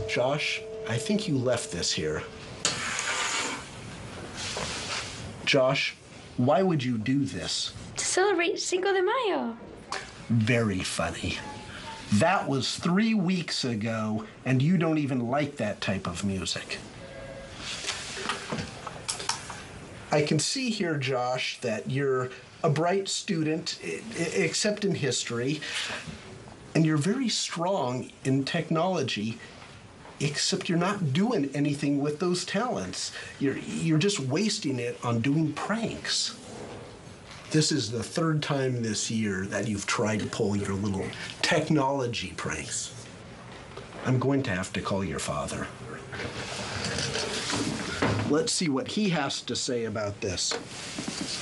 Josh, I think you left this here. Josh, why would you do this? To celebrate Cinco de Mayo. Very funny. That was 3 weeks ago, and you don't even like that type of music. I can see here, Josh, that you're a bright student, except in history, and you're very strong in technology, except you're not doing anything with those talents. You're just wasting it on doing pranks. This is the 3rd time this year that you've tried to pull your little technology pranks. I'm going to have to call your father. Let's see what he has to say about this.